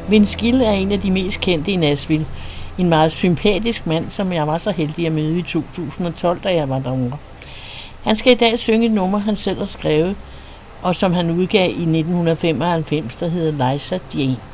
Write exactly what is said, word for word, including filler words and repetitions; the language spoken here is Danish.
Vince Gill er en af de mest kendte i Nashville. En meget sympatisk mand, som jeg var så heldig at møde i to tusind og tolv, da jeg var derovre. Han skal i dag synge et nummer, han selv har skrevet, og som han udgav i nitten femoghalvfems, der hedder Liza Jane.